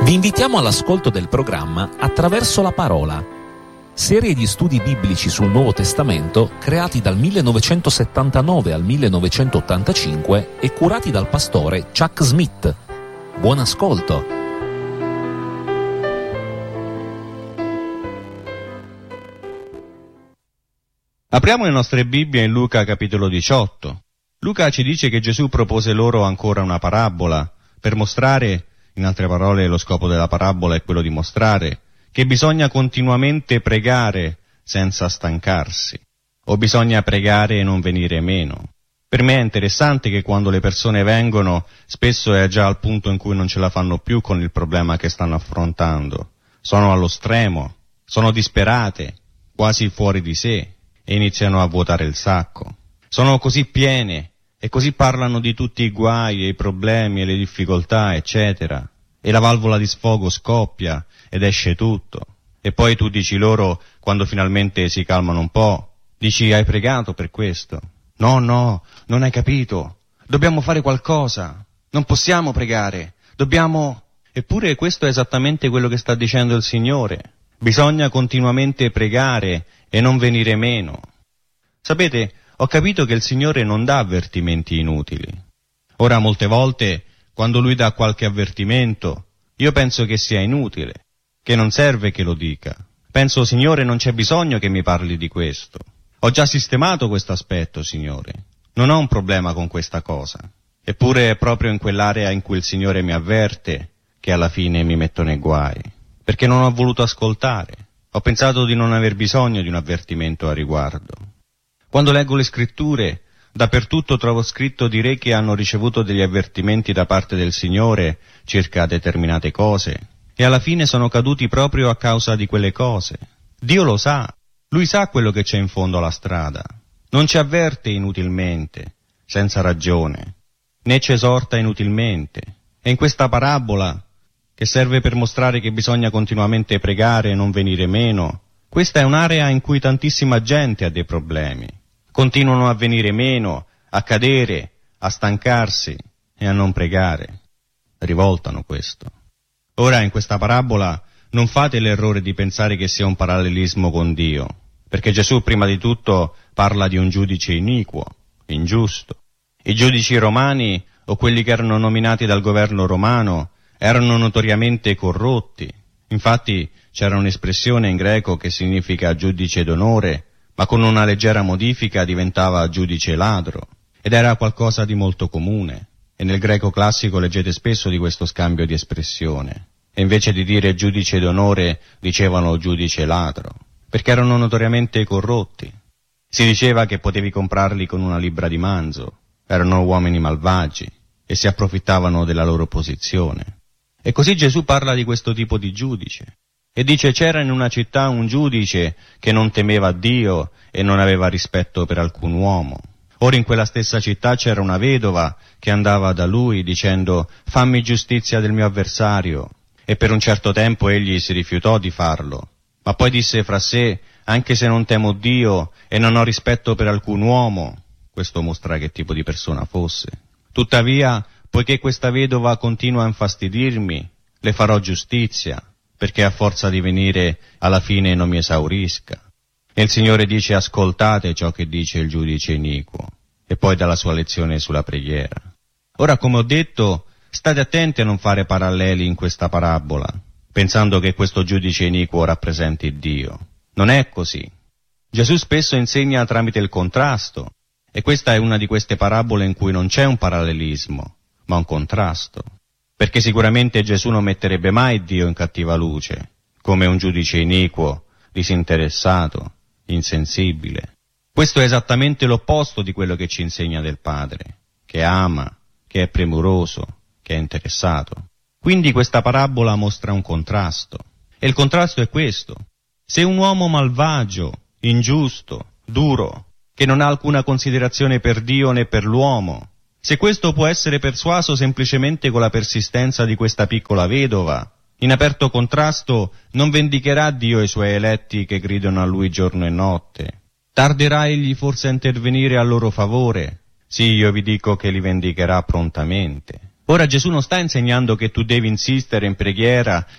Vi invitiamo all'ascolto del programma Attraverso la Parola, serie di studi biblici sul Nuovo Testamento creati dal 1979 al 1985 e curati dal pastore Chuck Smith. Buon ascolto! Apriamo le nostre Bibbie in Luca capitolo 18. Luca ci dice che Gesù propose loro ancora una parabola per mostrare, in altre parole lo scopo della parabola è quello di mostrare, che bisogna continuamente pregare senza stancarsi, o bisogna pregare e non venire meno. Per me è interessante che quando le persone vengono, spesso è già al punto in cui non ce la fanno più con il problema che stanno affrontando. Sono allo stremo, sono disperate, quasi fuori di sé, e iniziano a vuotare il sacco. Sono così piene e così parlano di tutti i guai e i problemi e le difficoltà, eccetera, e la valvola di sfogo scoppia ed esce tutto. E poi tu dici loro, quando finalmente si calmano un po', dici: hai pregato per questo? No, non hai capito. Dobbiamo fare qualcosa. Non possiamo pregare. Dobbiamo... Eppure questo è esattamente quello che sta dicendo il Signore. Bisogna continuamente pregare e non venire meno. Sapete, ho capito che il Signore non dà avvertimenti inutili. Ora, molte volte, quando Lui dà qualche avvertimento, io penso che sia inutile, che non serve che lo dica. Penso: Signore, non c'è bisogno che mi parli di questo. Ho già sistemato questo aspetto, Signore. Non ho un problema con questa cosa. Eppure è proprio in quell'area in cui il Signore mi avverte che alla fine mi metto nei guai, perché non ho voluto ascoltare. Ho pensato di non aver bisogno di un avvertimento a riguardo. Quando leggo le scritture, dappertutto trovo scritto di re che hanno ricevuto degli avvertimenti da parte del Signore circa determinate cose, e alla fine sono caduti proprio a causa di quelle cose. Dio lo sa, Lui sa quello che c'è in fondo alla strada. Non ci avverte inutilmente, senza ragione, né ci esorta inutilmente. E in questa parabola, che serve per mostrare che bisogna continuamente pregare e non venire meno, questa è un'area in cui tantissima gente ha dei problemi. Continuano a venire meno, a cadere, a stancarsi e a non pregare. Rivoltano questo. Ora, in questa parabola, non fate l'errore di pensare che sia un parallelismo con Dio, perché Gesù prima di tutto parla di un giudice iniquo, ingiusto. I giudici romani, o quelli che erano nominati dal governo romano, erano notoriamente corrotti. Infatti c'era un'espressione in greco che significa giudice d'onore, ma con una leggera modifica diventava giudice ladro, ed era qualcosa di molto comune. E nel greco classico leggete spesso di questo scambio di espressione. E invece di dire giudice d'onore dicevano giudice ladro, perché erano notoriamente corrotti. Si diceva che potevi comprarli con una libbra di manzo. Erano uomini malvagi e si approfittavano della loro posizione. E così Gesù parla di questo tipo di giudice. E dice: c'era in una città un giudice che non temeva Dio e non aveva rispetto per alcun uomo. Ora in quella stessa città c'era una vedova che andava da lui dicendo: fammi giustizia del mio avversario. E per un certo tempo egli si rifiutò di farlo. Ma poi disse fra sé: anche se non temo Dio e non ho rispetto per alcun uomo. Questo mostra che tipo di persona fosse. Tuttavia, poiché questa vedova continua a infastidirmi, le farò giustizia, perché a forza di venire alla fine non mi esaurisca. E il Signore dice: ascoltate ciò che dice il giudice iniquo, e poi dà la sua lezione sulla preghiera. Ora, come ho detto, state attenti a non fare paralleli in questa parabola, pensando che questo giudice iniquo rappresenti Dio. Non è così. Gesù spesso insegna tramite il contrasto, e questa è una di queste parabole in cui non c'è un parallelismo, ma un contrasto. Perché sicuramente Gesù non metterebbe mai Dio in cattiva luce, come un giudice iniquo, disinteressato, insensibile. Questo è esattamente l'opposto di quello che ci insegna del Padre, che ama, che è premuroso, che è interessato. Quindi questa parabola mostra un contrasto. E il contrasto è questo. Se un uomo malvagio, ingiusto, duro, che non ha alcuna considerazione per Dio né per l'uomo, se questo può essere persuaso semplicemente con la persistenza di questa piccola vedova, in aperto contrasto non vendicherà Dio i suoi eletti che gridano a Lui giorno e notte. Tarderà Egli forse a intervenire a loro favore? Sì, io vi dico che li vendicherà prontamente. Ora Gesù non sta insegnando che tu devi insistere in preghiera